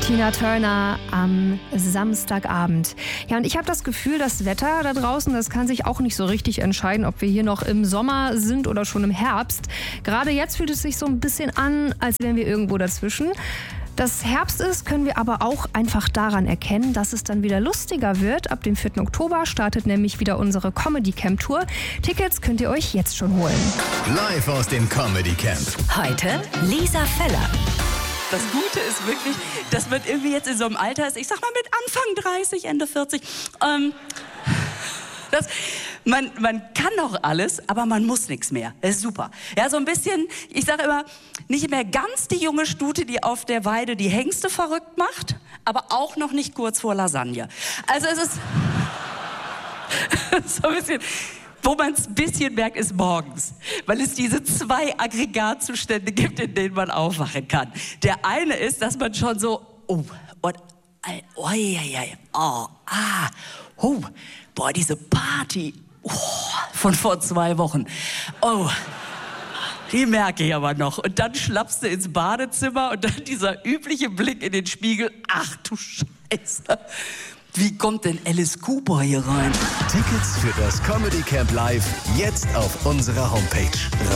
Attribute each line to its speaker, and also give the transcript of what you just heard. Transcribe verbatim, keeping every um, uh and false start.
Speaker 1: Tina Turner am Samstagabend. Ja, und ich habe das Gefühl, das Wetter da draußen, das kann sich auch nicht so richtig entscheiden, ob wir hier noch im Sommer sind oder schon im Herbst. Gerade jetzt fühlt es sich so ein bisschen an, als wären wir irgendwo dazwischen. Dass Herbst ist, können wir aber auch einfach daran erkennen, dass es dann wieder lustiger wird. Ab dem vierten Oktober startet nämlich wieder unsere Comedy Camp Tour. Tickets könnt ihr euch jetzt schon holen.
Speaker 2: Live aus dem Comedy Camp.
Speaker 3: Heute Lisa Feller.
Speaker 4: Das Gute ist wirklich, dass man irgendwie jetzt in so einem Alter ist, ich sag mal mit Anfang dreißig, Ende vierzig, ähm, das, man, man kann noch alles, aber man muss nichts mehr. Das ist super. Ja, so ein bisschen, ich sage immer, nicht mehr ganz die junge Stute, die auf der Weide die Hengste verrückt macht, aber auch noch nicht kurz vor Lasagne. Also es ist so ein bisschen... Wo man es ein bisschen merkt, ist morgens, weil es diese zwei Aggregatzustände gibt, in denen man aufwachen kann. Der eine ist, dass man schon so, oh, und, oh, ja, ja, oh, ah, oh, boah, diese Party oh, von vor zwei Wochen, oh, die merke ich aber noch. Und dann schlappst du ins Badezimmer und dann dieser übliche Blick in den Spiegel, ach du Scheiße. Wie kommt denn Alice Cooper hier rein?
Speaker 2: Tickets für das Comedy Camp Live jetzt auf unserer Homepage.